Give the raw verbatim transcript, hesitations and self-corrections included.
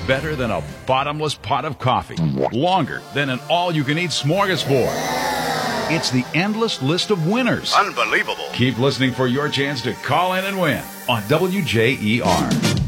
better than a bottomless pot of coffee, longer than an all-you-can-eat smorgasbord. It's the endless list of winners. Unbelievable. Keep listening for your chance to call in and win on W J E R.